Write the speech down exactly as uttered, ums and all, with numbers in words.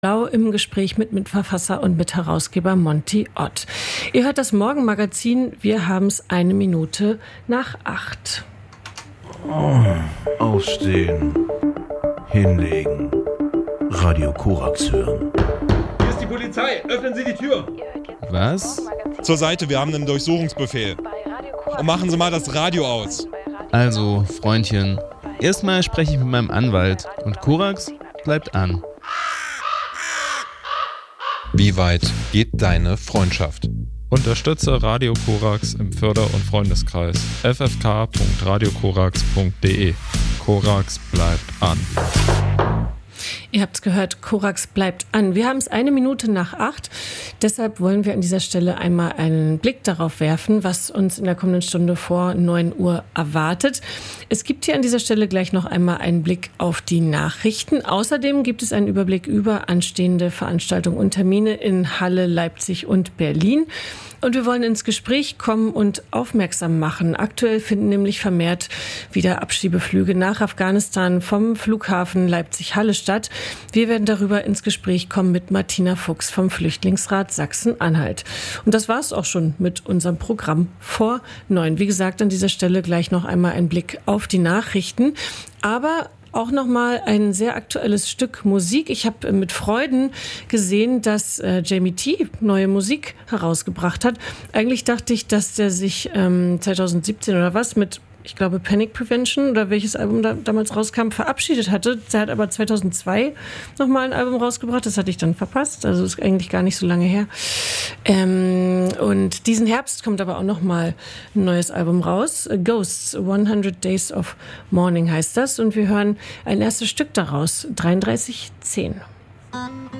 Blau im Gespräch mit Mitverfasser und Mitherausgeber Monty Ott. Ihr hört das Morgenmagazin, wir haben es eine Minute nach acht. Oh, aufstehen, hinlegen, Radio Korax hören. Hier ist die Polizei, öffnen Sie die Tür. Was? Zur Seite, wir haben einen Durchsuchungsbefehl. Und machen Sie mal das Radio aus. Also, Freundchen, erstmal spreche ich mit meinem Anwalt und Korax bleibt an. Wie weit geht deine Freundschaft? Unterstütze Radio Korax im Förder- und Freundeskreis f f k punkt radio korax punkt d e. Korax bleibt an. Ihr habt es gehört, Korax bleibt an. Wir haben es eine Minute nach acht. Deshalb wollen wir an dieser Stelle einmal einen Blick darauf werfen, was uns in der kommenden Stunde vor neun Uhr erwartet. Es gibt hier an dieser Stelle gleich noch einmal einen Blick auf die Nachrichten. Außerdem gibt es einen Überblick über anstehende Veranstaltungen und Termine in Halle, Leipzig und Berlin. Und wir wollen ins Gespräch kommen und aufmerksam machen. Aktuell finden nämlich vermehrt wieder Abschiebeflüge nach Afghanistan vom Flughafen Leipzig-Halle statt. Wir werden darüber ins Gespräch kommen mit Martina Fuchs vom Flüchtlingsrat Sachsen-Anhalt. Und das war es auch schon mit unserem Programm vor neun. Wie gesagt, an dieser Stelle gleich noch einmal ein Blick auf die Nachrichten. Aber auch nochmal ein sehr aktuelles Stück Musik. Ich habe mit Freuden gesehen, dass äh, Jamie T. neue Musik herausgebracht hat. Eigentlich dachte ich, dass der sich ähm, zwanzig siebzehn oder was mit, ich glaube, Panic Prevention oder welches Album da damals rauskam, verabschiedet hatte. Der hat aber zweitausendzwei nochmal ein Album rausgebracht. Das hatte ich dann verpasst. Also ist eigentlich gar nicht so lange her. Ähm, und diesen Herbst kommt aber auch nochmal ein neues Album raus. Ghosts, hundert Days of Mourning heißt das. Und wir hören ein erstes Stück daraus, dreiunddreißig zehn.